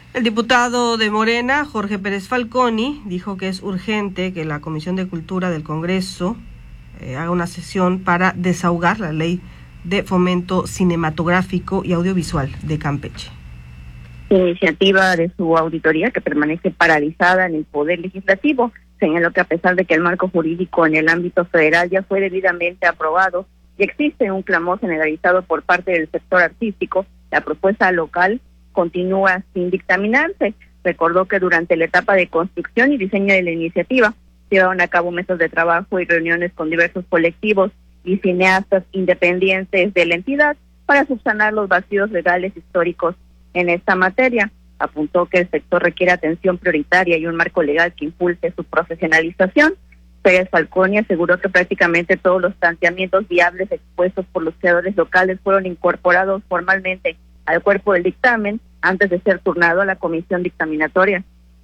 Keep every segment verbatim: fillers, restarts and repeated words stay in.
El diputado de Morena, Jorge Pérez Falconi, dijo que es urgente que la Comisión de Cultura del Congreso eh, haga una sesión para desahogar la ley de fomento cinematográfico y audiovisual de Campeche. Iniciativa de su auditoría que permanece paralizada en el Poder Legislativo. Señaló que a pesar de que el marco jurídico en el ámbito federal ya fue debidamente aprobado y existe un clamor generalizado por parte del sector artístico, la propuesta local continúa sin dictaminarse. Recordó que durante la etapa de construcción y diseño de la iniciativa se llevaron a cabo mesas de trabajo y reuniones con diversos colectivos y cineastas independientes de la entidad para subsanar los vacíos legales históricos en esta materia. Apuntó que el sector requiere atención prioritaria y un marco legal que impulse su profesionalización. Pérez Falconi aseguró que prácticamente todos los planteamientos viables expuestos por los creadores locales fueron incorporados formalmente al cuerpo del dictamen antes de ser turnado a la comisión dictaminatoria.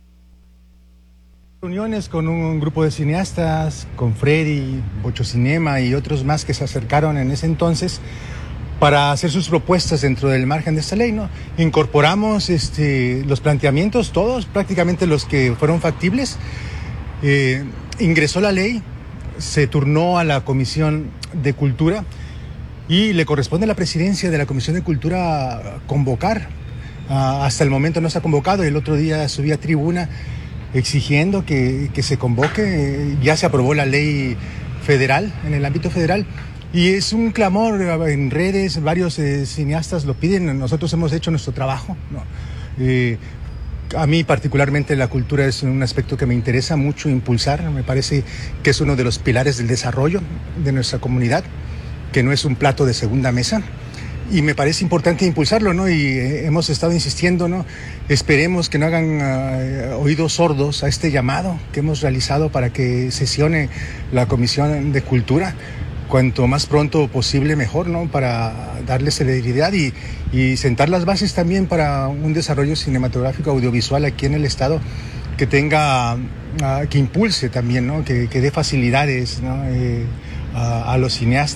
Reuniones con un grupo de cineastas, con Freddy, Bocho Cinema y otros más que se acercaron en ese entonces para hacer sus propuestas dentro del margen de esta ley, ¿no? Incorporamos este, los planteamientos, todos, prácticamente los que fueron factibles. Eh, ingresó la ley, se turnó a la Comisión de Cultura y le corresponde a la presidencia de la Comisión de Cultura convocar. Uh, hasta el momento no se ha convocado. El otro día subí a tribuna exigiendo que, que se convoque. Ya se aprobó la ley federal, en el ámbito federal, y es un clamor en redes, varios eh, cineastas lo piden. Nosotros hemos hecho nuestro trabajo, ¿no? Eh, a mí particularmente la cultura es un aspecto que me interesa mucho impulsar. Me parece que es uno de los pilares del desarrollo de nuestra comunidad, que no es un plato de segunda mesa. Y me parece importante impulsarlo, ¿no? Y eh, hemos estado insistiendo, ¿no? Esperemos que no hagan uh, oídos sordos a este llamado que hemos realizado para que sesione la Comisión de Cultura. Cuanto más pronto posible mejor, ¿no? Para darle celeridad y, y sentar las bases también para un desarrollo cinematográfico audiovisual aquí en el estado que tenga, uh, que impulse también, ¿no? Que, que dé facilidades, ¿no? Eh, a, a los cineastas.